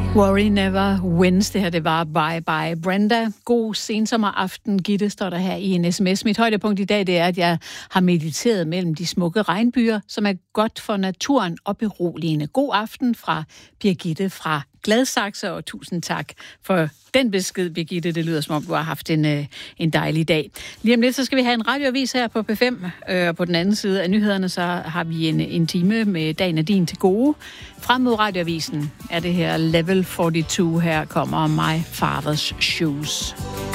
Worry Never Wins. Det her, det var Bye Bye Brenda. God sensommeraften, Gitte, står der her i en sms. Mit højdepunkt i dag, det er, at jeg har mediteret mellem de smukke regnbyer, som er godt for naturen og beroligende. God aften fra Birgitte fra Gladsaxe, og tusind tak for den besked, Birgitte. Det lyder, som om du har haft en dejlig dag. Lige om lidt, så skal vi have en radioavis her på P5, og på den anden side af nyhederne, så har vi en time med dagen af din til gode. Frem mod radioavisen er det her Level 42. Her kommer My Father's Shoes.